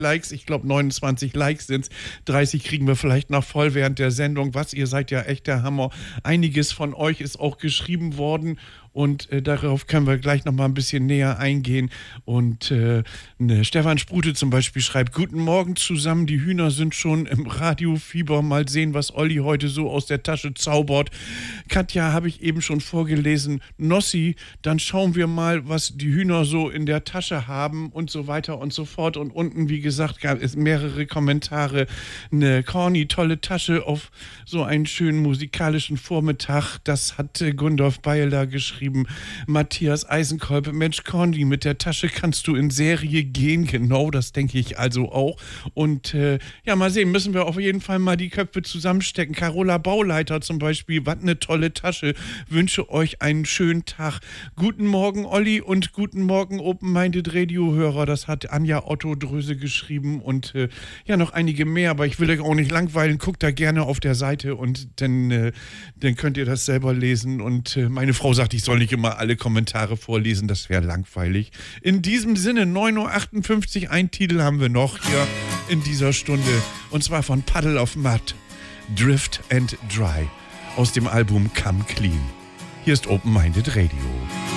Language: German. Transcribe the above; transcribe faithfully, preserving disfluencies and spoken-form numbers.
Likes, ich glaube neunundzwanzig Likes sind's. dreißig kriegen wir vielleicht noch voll während der Sendung. Was, ihr seid ja echt der Hammer. Einiges von euch ist auch geschrieben worden und äh, darauf können wir gleich noch mal ein bisschen näher eingehen. Und äh, ne, Stefan Sprute zum Beispiel schreibt: Guten Morgen zusammen, die Hühner sind schon im Radiofieber. Mal sehen, was Olli heute so aus der Tasche zaubert. Katja habe ich eben schon vorgelesen. Nossi, dann schauen wir mal, was die Hühner so in der Tasche haben und so weiter und so fort. Und unten, wie gesagt, gab es mehrere Kommentare. Eine Corny, tolle Tasche auf so einen schönen musikalischen Vormittag. Das hat äh, Gundolf Beyeler geschrieben. Matthias Eisenkolbe: Mensch, Corny, mit der Tasche kannst du in Serie gehen. Genau, das denke ich also auch. Und äh, ja, mal sehen, müssen wir auf jeden Fall mal die Köpfe zusammenstecken. Carola Bauleiter zum Beispiel: Was eine tolle Tasche. Wünsche euch einen schönen Tag. Guten Morgen, Olli, und guten Morgen, Open-Minded Radio-Hörer. Das hat Anja Otto Dröse geschrieben und äh, ja, noch einige mehr, aber ich will euch auch nicht langweilen. Guckt da gerne auf der Seite und dann, äh, dann könnt ihr das selber lesen. Und äh, meine Frau sagt, ich soll nicht immer alle Kommentare vorlesen, das wäre langweilig. In diesem Sinne, neun Uhr achtundfünfzig, ein Titel haben wir noch hier in dieser Stunde, und zwar von Puddle of Mud, Drift and Dry, aus dem Album Come Clean. Hier ist Open Minded Radio.